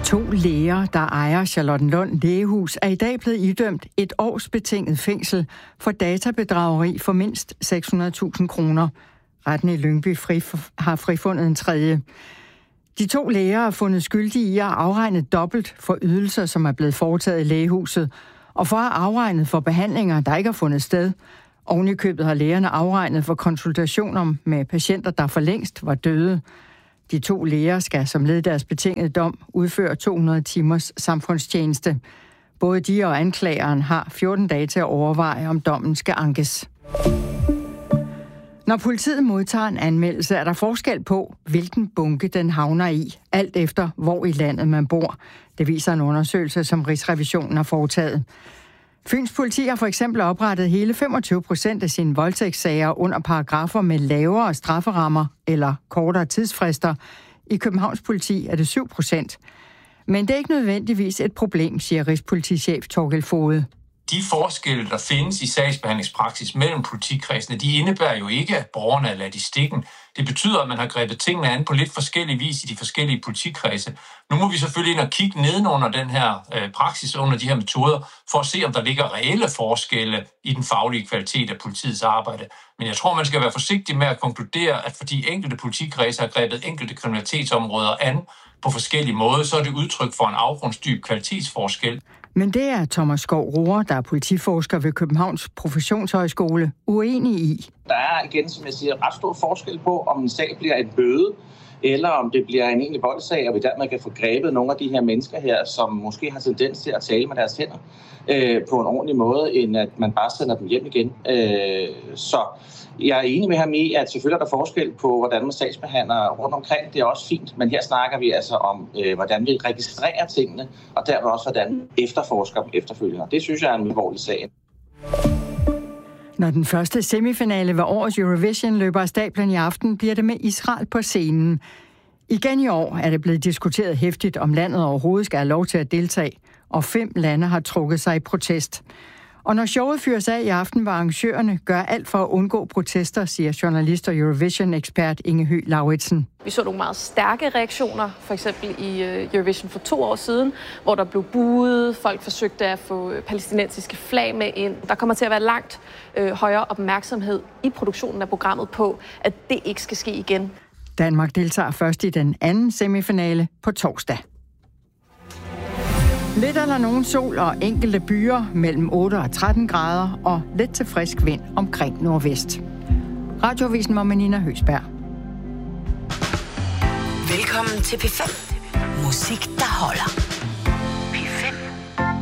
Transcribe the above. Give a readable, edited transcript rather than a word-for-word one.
To læger, der ejer Charlottenlund Lægehus, er i dag blevet idømt 1 års betinget fængsel for databedrageri for mindst 600.000 kroner. Retten i Lyngby har frifundet en tredje. De 2 læger er fundet skyldige i at afregne dobbelt for ydelser, som er blevet foretaget i lægehuset, og for at afregne for behandlinger, der ikke har fundet sted. Oven i købet har lægerne afregnet for konsultationer med patienter, der for længst var døde. De 2 læger skal som led i deres betingede dom udføre 200 timers samfundstjeneste. Både de og anklageren har 14 dage til at overveje, om dommen skal ankes. Når politiet modtager en anmeldelse, er der forskel på, hvilken bunke den havner i, alt efter hvor i landet man bor. Det viser en undersøgelse, som Rigsrevisionen har foretaget. Fyns politi har for eksempel oprettet hele 25% af sine voldtægtssager under paragrafer med lavere strafferammer eller kortere tidsfrister. I Københavns politi er det 7%. Men det er ikke nødvendigvis et problem, siger Rigspolitichef Torkild Foged. De forskelle, der findes i sagsbehandlingspraksis mellem politikredsene, de indebærer jo ikke, at borgerne er ladt i stikken. Det betyder, at man har grebet tingene an på lidt forskellig vis i de forskellige politikredse. Nu må vi selvfølgelig ind og kigge nedenunder den her praksis, under de her metoder, for at se, om der ligger reelle forskelle i den faglige kvalitet af politiets arbejde. Men jeg tror, man skal være forsigtig med at konkludere, at fordi enkelte politikredse har grebet enkelte kriminalitetsområder an på forskellige måder, så er det udtryk for en afgrundsdyb kvalitetsforskel. Men det er Thomas Skov Rohrer, der er politiforsker ved Københavns Professionshøjskole, uenig i. Der er igen, som jeg siger, ret stor forskel på, om en sag bliver en bøde, eller om det bliver en egentlig voldssag, og vi dermed kan få grebet nogle af de her mennesker her, som måske har tendens til at tale med deres hænder på en ordentlig måde, end at man bare sender dem hjem igen. Så jeg er enig med ham i, at selvfølgelig er der forskel på, hvordan man sagsbehandler rundt omkring. Det er også fint, men her snakker vi altså om, hvordan vi registrerer tingene, og dermed også, hvordan efterforsker dem efterfølgende. Det synes jeg er en alvorlig sag. Når den første semifinale ved årets Eurovision løber af stablen i aften, bliver det med Israel på scenen. Igen i år er det blevet diskuteret heftigt, om landet overhovedet skal have lov til at deltage, og 5 lande har trukket sig i protest. Og når showet fyres af i aften, vil arrangørerne gøre alt for at undgå protester, siger journalist og Eurovision-ekspert Inge Høgh Lauritsen. Vi så nogle meget stærke reaktioner, for eksempel i Eurovision for 2 år siden, hvor der blev buet, folk forsøgte at få palæstinensiske flag med ind. Der kommer til at være langt højere opmærksomhed i produktionen af programmet på, at det ikke skal ske igen. Danmark deltager først i den anden semifinale på torsdag. Lidt eller nogen sol og enkelte byer mellem 8 og 13 grader og lidt til frisk vind omkring nordvest. Radioavisen med Nina Høsberg. Velkommen til P5. Musik, der holder.